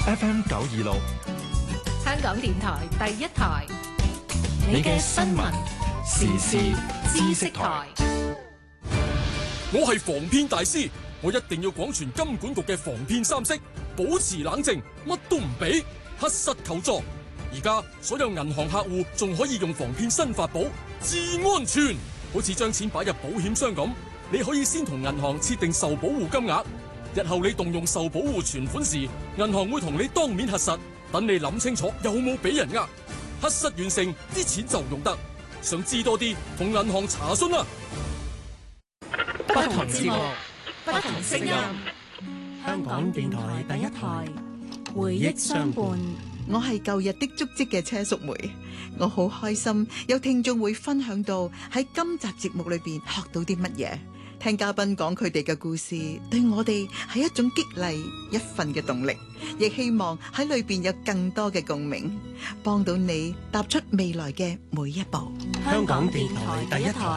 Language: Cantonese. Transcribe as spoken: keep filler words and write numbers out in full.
F M 九二六， 香港電台第一台， 你嘅新聞時事知識台。 我係防騙大師，我一定要廣傳金管局嘅防騙三式，保持冷靜，乜都唔俾，核實求助。而家所有銀行客戶仲可以用防騙新法寶智安全，好似將錢擺入保險箱咁，你可以先同銀行設定受保護金額，日後你動用受保護存款時，銀行會同你當面核實，等你諗清楚有冇俾人呃，核實完成啲錢就用得。想知多啲，同銀行查詢啦。 不同節目，不同聲音， 香港電台第一台， 回憶相伴。 我係舊日的足跡嘅車淑梅，我好開心有聽眾會分享到喺今集節目裏邊學到啲乜嘢，聽嘉賓講佢哋嘅故事，對我哋係一種激勵，一份嘅動力，亦希望喺裏邊有更多嘅共鳴，幫到你踏出未來嘅每一步。 香港電台第一台。